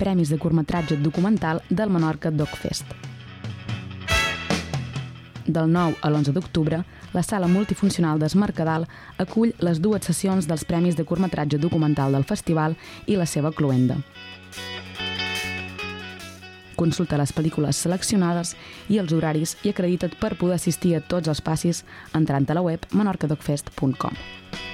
Premis de curtmetratge documental del Menorca DocFest. Del 9 a l'11 d'octubre, la sala multifuncional d'Es Mercadal acull les dues sessions dels Premis de curtmetratge documental del festival i la seva cloenda. Consulta les pel·lícules seleccionades i els horaris i acredita't per poder assistir a tots els passis entrant a la web menorcadocfest.com.